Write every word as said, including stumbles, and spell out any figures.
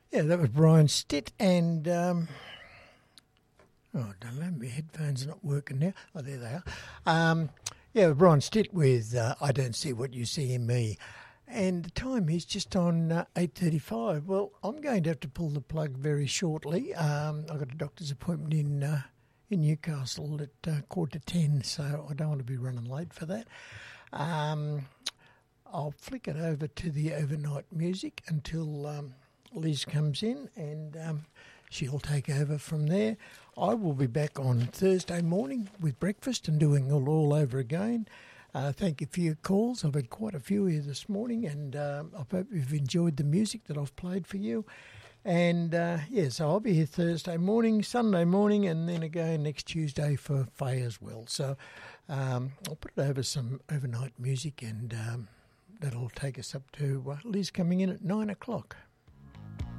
Yeah, that was Brian Stitt and, um, oh, I don't know, my headphones are not working now. Oh, there they are. Um, yeah, Brian Stitt with uh, I Don't See What You See in Me. And the time is just on uh, eight thirty-five. Well, I'm going to have to pull the plug very shortly. Um, I've got a doctor's appointment in uh, in Newcastle at uh, quarter to ten, so I don't want to be running late for that. Um, I'll flick it over to the overnight music until um, Liz comes in and um, she'll take over from there. I will be back on Thursday morning with breakfast and doing it all, all over again. Uh, thank you for your calls. I've had quite a few here this morning, and uh, I hope you've enjoyed the music that I've played for you. And, uh, yeah, so I'll be here Thursday morning, Sunday morning, and then again next Tuesday for Faye as well. So um, I'll put it over some overnight music, and um, that'll take us up to uh, Liz coming in at nine o'clock.